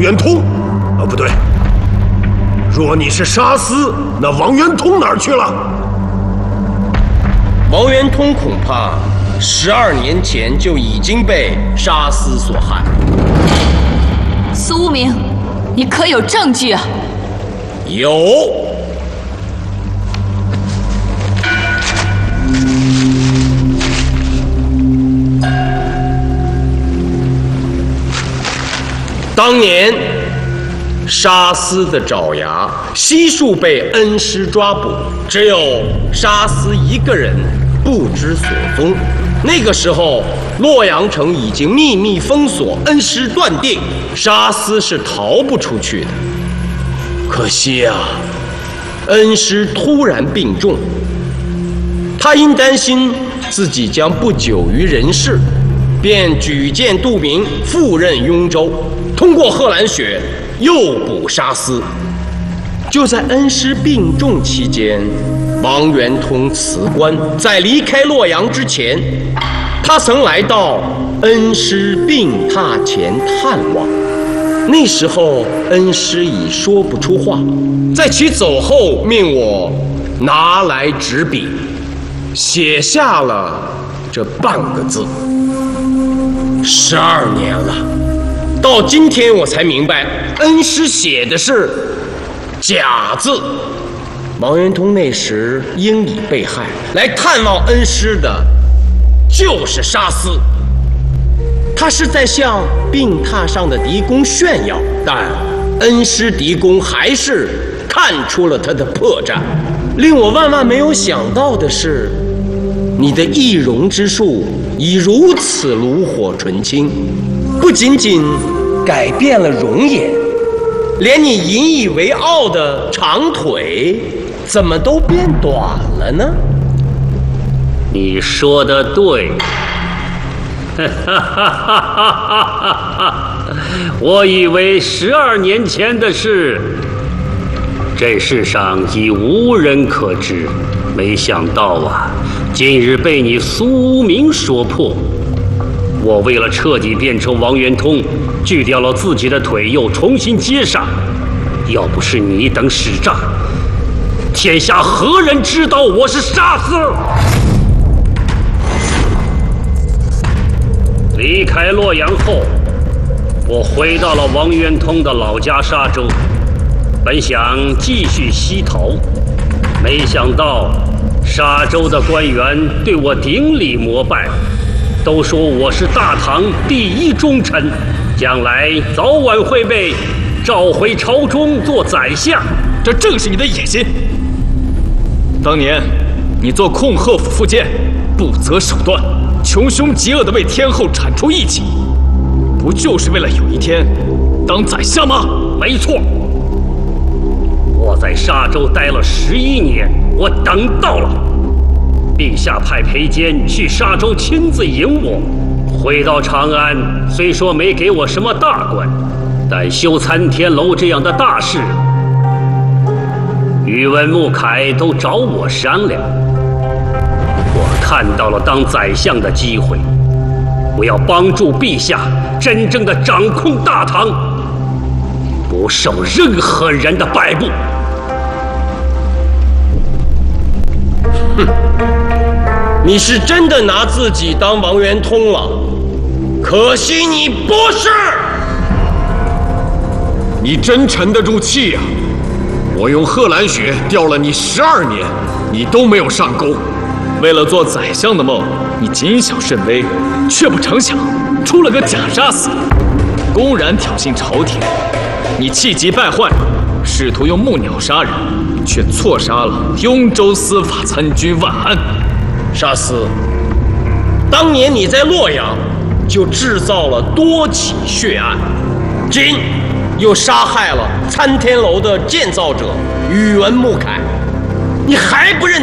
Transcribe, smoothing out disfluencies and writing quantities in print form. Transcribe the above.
元通。啊，不对，若你是沙司，那王元通哪儿去了？ 王元通恐怕12年前就已经被沙司所害。 苏无名，你可有证据啊？ 有。当年沙司的爪牙悉数被恩师抓捕，只有沙司一个人不知所踪。那个时候，洛阳城已经秘密封锁，恩师断定沙司是逃不出去的。可惜啊，恩师突然病重，他因担心自己将不久于人世，便举荐杜明赴任雍州，通过贺兰雪诱捕沙司。就在恩师病重期间，王元通辞官，在离开洛阳之前，他曾来到恩师病榻前探望。那时候恩师已说不出话，在其走后命我拿来纸笔，写下了这半个字。12年了，到今天我才明白，恩师写的是假字。王元通那时因已被害，来探望恩师的就是沙司。他是在向病榻上的狄公炫耀，但恩师狄公还是看出了他的破绽。令我万万没有想到的是，你的易容之术已如此炉火纯青，不仅仅改变了容颜，连你引以为傲的长腿怎么都变短了呢？ 你说的对。我以为12年前的事，这世上已无人可知，没想到啊，今日被你苏无名说破。我为了彻底变成王元通，锯掉了自己的腿，又重新接上。要不是你等使诈，天下何人知道我是沙司？离开洛阳后，我回到了王元通的老家沙州，本想继续西逃，没想到沙州的官员对我顶礼膜拜，都说我是大唐第一忠臣，将来早晚会被召回朝中做宰相。 这正是你的野心。当年你做控贺府副监，不择手段，穷凶极恶地为天后铲除异己，不就是为了有一天当宰相吗？ 没错，我在沙州待了11年，我等到了。陛下派裴坚去沙州亲自迎我，回到长安，虽说没给我什么大官，但修参天楼这样的大事，宇文穆凯都找我商量。我看到了当宰相的机会，我要帮助陛下真正的掌控大唐，不受任何人的摆布。 哼，你是真的拿自己当王元通了，可惜你不是。 你真沉得住气呀！我用贺兰雪吊了你12年，你都没有上钩。 为了做宰相的梦，你谨小慎微，却不成想出了个假杀司，公然挑衅朝廷。你气急败坏，试图用木鸟杀人，却错杀了雍州司法参军万安。 沙司，当年你在洛阳就制造了多起血案，今又杀害了参天楼的建造者宇文穆凯，你还不认